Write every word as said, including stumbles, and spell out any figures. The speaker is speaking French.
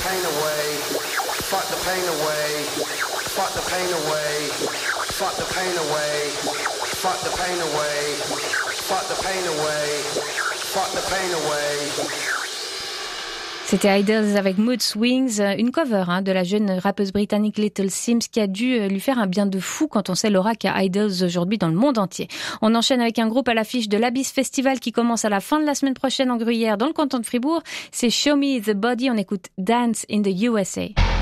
pain away, fuck the pain away, fuck the pain away, fuck the pain away, fuck the pain away, fuck the pain away, fuck the pain away. C'était Idols avec Mood Swings, une cover hein, de la jeune rappeuse britannique Little Sims qui a dû lui faire un bien de fou quand on sait l'aura qu'a Idols aujourd'hui dans le monde entier. On enchaîne avec un groupe à l'affiche de l'Abyss Festival qui commence à la fin de la semaine prochaine en Gruyère dans le canton de Fribourg. C'est Show Me the Body, on écoute Dance in the U S A.